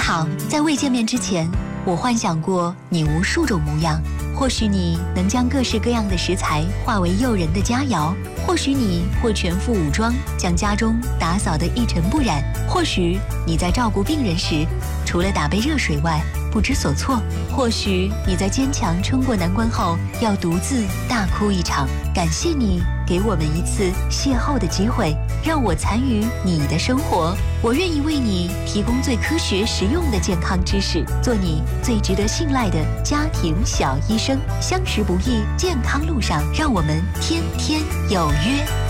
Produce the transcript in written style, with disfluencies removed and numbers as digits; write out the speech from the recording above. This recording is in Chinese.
好，在未见面之前，我幻想过你无数种模样。或许你能将各式各样的食材化为诱人的佳肴，或许你会全副武装，将家中打扫得一尘不染，或许你在照顾病人时，除了打杯热水外不知所措，或许你在坚强撑过难关后要独自大哭一场。感谢你给我们一次邂逅的机会，让我参与你的生活。我愿意为你提供最科学实用的健康知识，做你最值得信赖的家庭小医生。相识不易，健康路上，让我们天天有约。